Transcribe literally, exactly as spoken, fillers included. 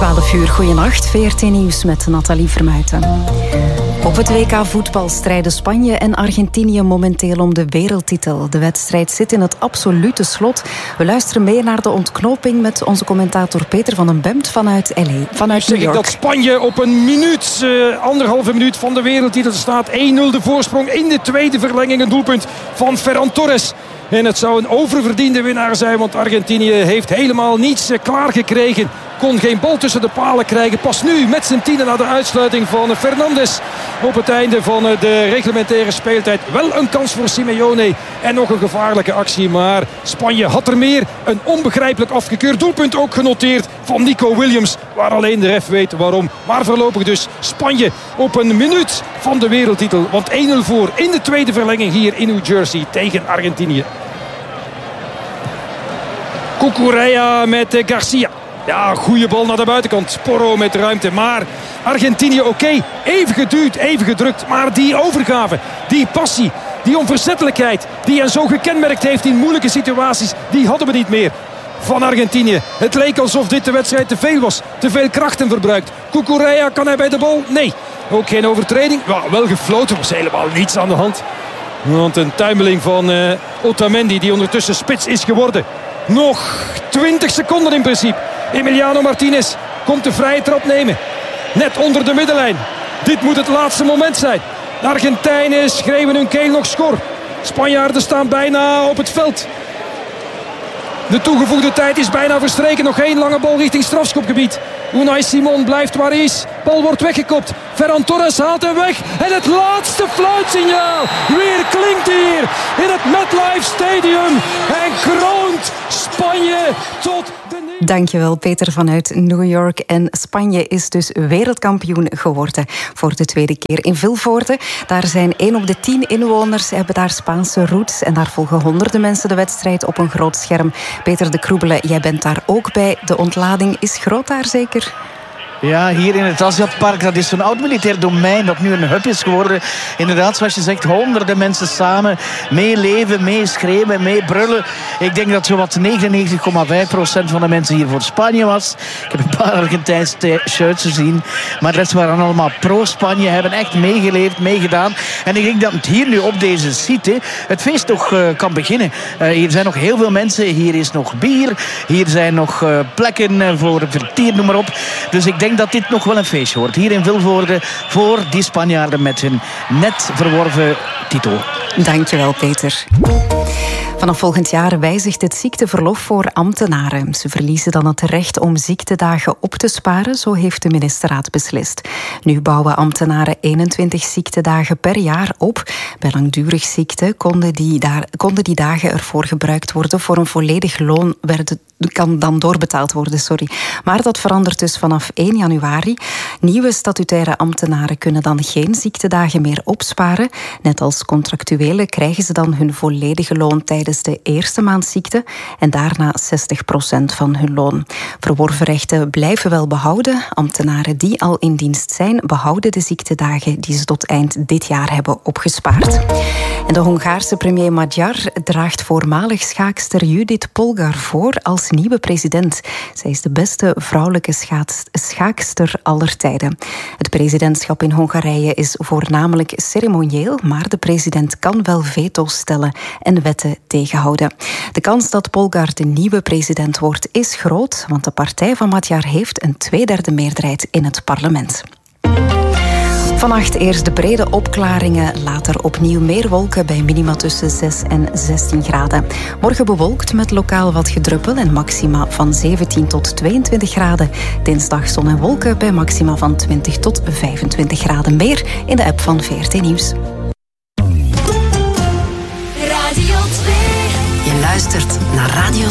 twaalf uur, goeienacht. V R T Nieuws met Nathalie Vermuijten. Op het W K voetbal strijden Spanje en Argentinië momenteel om de wereldtitel. De wedstrijd zit in het absolute slot. We luisteren mee naar de ontknoping met onze commentator Peter van den Bemt vanuit L A, vanuit New York. Zeg ik dat Spanje op een minuut, uh, anderhalve minuut van de wereldtitel staat. één nul de voorsprong in de tweede verlenging. Een doelpunt van Ferran Torres. En het zou een oververdiende winnaar zijn, want Argentinië heeft helemaal niets klaargekregen. Kon geen bal tussen de palen krijgen. Pas nu met zijn tienen na de uitsluiting van Fernandes. Op het einde van de reglementaire speeltijd. Wel een kans voor Simeone. En nog een gevaarlijke actie. Maar Spanje had er meer. Een onbegrijpelijk afgekeurd doelpunt ook genoteerd van Nico Williams. Waar alleen de ref weet waarom. Maar voorlopig dus Spanje op een minuut van de wereldtitel. Want één nul voor in de tweede verlenging hier in New Jersey tegen Argentinië. Cucurella met Garcia. Ja, goede bal naar de buitenkant. Porro met ruimte. Maar Argentinië oké. Okay. Even geduwd, even gedrukt. Maar die overgave, die passie, die onverzettelijkheid die hen zo gekenmerkt heeft in moeilijke situaties, die hadden we niet meer van Argentinië. Het leek alsof dit de wedstrijd te veel was. Te veel krachten verbruikt. Cucurella, kan hij bij de bal? Nee. Ook geen overtreding. Ja, wel gefloten. Was helemaal niets aan de hand. Want een tuimeling van uh, Otamendi, die ondertussen spits is geworden. Nog twintig seconden in principe. Emiliano Martinez komt de vrije trap nemen. Net onder de middenlijn. Dit moet het laatste moment zijn. De Argentijnen schreeuwen hun keel nog schor. Spanjaarden staan bijna op het veld. De toegevoegde tijd is bijna verstreken. Nog geen lange bal richting strafschopgebied. Unai Simon blijft waar hij is. Bal wordt weggekopt. Ferran Torres haalt hem weg. En het laatste fluitsignaal weer klinkt hier in het MetLife Stadium. En kroont Spanje tot de... Dankjewel Peter vanuit New York. En Spanje is dus wereldkampioen geworden voor de tweede keer in Vilvoorde. Daar zijn één op de tien inwoners hebben daar Spaanse roots. En daar volgen honderden mensen de wedstrijd op een groot scherm. Peter de Kroebele, jij bent daar ook bij. De ontlading is groot daar zeker? Ja, hier in het Asjatpark, dat is zo'n oud militair domein dat nu een hub is geworden. Inderdaad, zoals je zegt, honderden mensen samen meeleven, meeschreeuwen, meebrullen. Ik denk dat zowat negenennegentig komma vijf procent van de mensen hier voor Spanje was. Ik heb een paar Argentijnse shirts gezien, maar de rest waren allemaal pro-Spanje, hebben echt meegeleefd, meegedaan. En ik denk dat het hier nu op deze site het feest toch uh, kan beginnen. Uh, hier zijn nog heel veel mensen, hier is nog bier, hier zijn nog uh, plekken uh, voor vertier, noem maar op. Dus ik denk dat dit nog wel een feestje wordt. Hier in Vilvoorde voor die Spanjaarden met hun net verworven titel. Dankjewel, Peter. Vanaf volgend jaar wijzigt het ziekteverlof voor ambtenaren. Ze verliezen dan het recht om ziektedagen op te sparen, zo heeft de ministerraad beslist. Nu bouwen ambtenaren eenentwintig ziektedagen per jaar op. Bij langdurig ziekte konden die, daar, konden die dagen ervoor gebruikt worden voor een volledig loon, werden, kan dan doorbetaald worden, sorry. Maar dat verandert dus vanaf één januari. Nieuwe statutaire ambtenaren kunnen dan geen ziektedagen meer opsparen. Net als contractuelen krijgen ze dan hun volledige loon tijdens de eerste maand ziekte en daarna zestig procent van hun loon. Verworven rechten blijven wel behouden. Ambtenaren die al in dienst zijn, behouden de ziektedagen die ze tot eind dit jaar hebben opgespaard. En de Hongaarse premier Magyar draagt voormalig schaakster Judith Polgar voor als nieuwe president. Zij is de beste vrouwelijke schaats- schaakster aller tijden. Het presidentschap in Hongarije is voornamelijk ceremonieel, maar de president kan wel veto's stellen en wetten tegenhouden. De kans dat Polgar de nieuwe president wordt is groot, want de partij van Magyar heeft een tweederde meerderheid in het parlement. Vannacht eerst de brede opklaringen, later opnieuw meer wolken bij minima tussen zes en zestien graden. Morgen bewolkt met lokaal wat gedruppel en maxima van zeventien tot tweeëntwintig graden. Dinsdag zon en wolken bij maxima van twintig tot vijfentwintig graden. Meer in de app van V R T Nieuws. Radio twee. Je luistert naar Radio